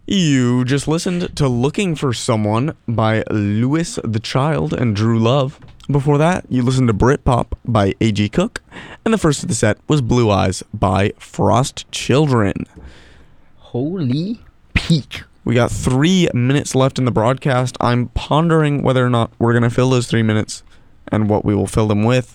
You just listened to Looking for Someone by Louis the Child and Drew Love. Before that, you listened to Britpop by A.G. Cook. And the first of the set was Blue Eyes by Frost Children. Holy peak. We got 3 minutes left in the broadcast. I'm pondering whether or not we're going to fill those 3 minutes and what we will fill them with.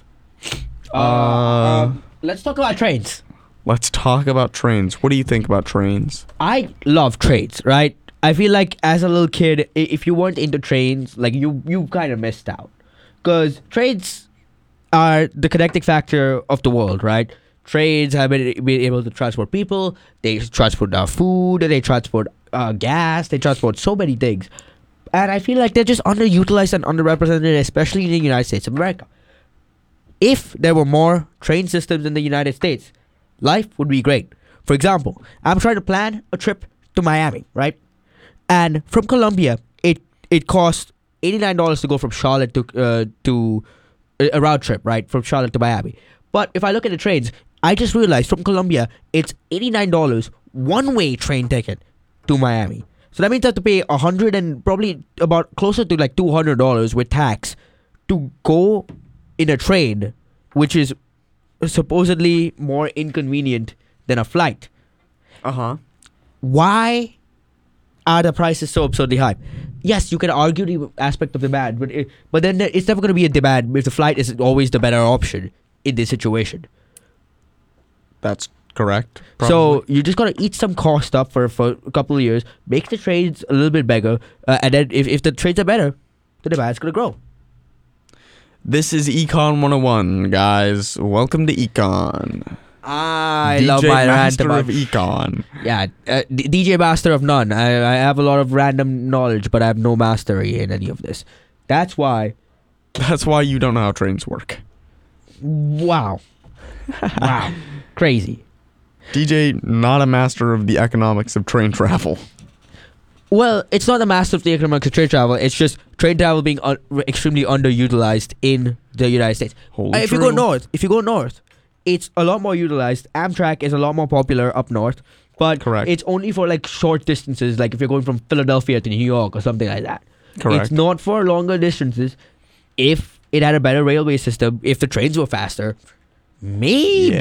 Let's talk about trains. Let's talk about trains. What do you think about trains? I love trains, right? I feel like as a little kid, if you weren't into trains, like you kind of missed out. Because trains are the connecting factor of the world, right? Trains have been able to transport people. They transport food. They transport gas. They transport so many things. And I feel like they're just underutilized and underrepresented, especially in the United States of America. If there were more train systems in the United States, life would be great. For example, I'm trying to plan a trip to Miami, right? And from Colombia, it costs $89 to go from Charlotte to a round trip, right? From Charlotte to Miami. But if I look at the trains, I just realized from Colombia, it's $89 one-way train ticket to Miami. So that means I have to pay $100 and probably about closer to like $200 with tax to go in a train, which is supposedly more inconvenient than a flight. Why are the prices so absurdly high? Yes, you can argue the aspect of demand, but then it's never going to be a demand if the flight is always the better option in this situation. That's correct. Probably. So you just got to eat some cost up for a couple of years, make the trains a little bit bigger, and then if the trains are better, the demand's going to grow. This is Econ 101, guys. Welcome to Econ. I DJ love my Master random of Econ. Yeah, DJ Master of none. I have a lot of random knowledge, but I have no mastery in any of this. That's why. That's why you don't know how trains work. Wow. Wow. Crazy. DJ, not a master of the economics of train travel. Well, it's not a master of the economics of train travel. It's just train travel being extremely underutilized in the United States. If you go north, it's a lot more utilized. Amtrak is a lot more popular up north, but Correct. It's only for like short distances, like if you're going from Philadelphia to New York or something like that. Correct. It's not for longer distances. If it had a better railway system, if the trains were faster, maybe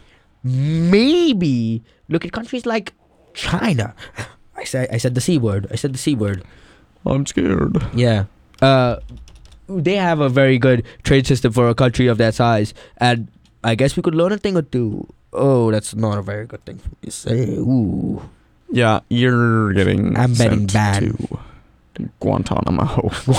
look at countries like China. I said the C word. I'm scared. Yeah. They have a very good train system for a country of that size, and I guess we could learn a thing or two. Oh, that's not a very good thing for me to say. Ooh. Yeah, you're getting I'm betting sent bad. to Guantanamo.